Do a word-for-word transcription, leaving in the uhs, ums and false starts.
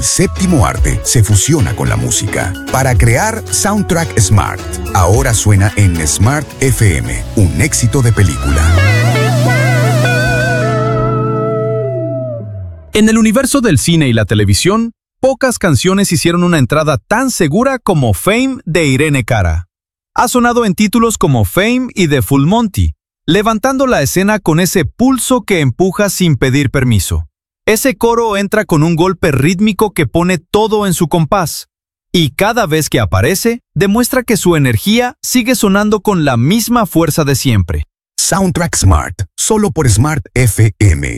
séptimo arte se fusiona con la música para crear Soundtrack Smart. Ahora suena en Smart F M, un éxito de película. En el universo del cine y la televisión, pocas canciones hicieron una entrada tan segura como Fame de Irene Cara. Ha sonado en títulos como Fame y The Full Monty, levantando la escena con ese pulso que empuja sin pedir permiso. Ese coro entra con un golpe rítmico que pone todo en su compás, y cada vez que aparece, demuestra que su energía sigue sonando con la misma fuerza de siempre. Soundtrack Smart, solo por Smart F M.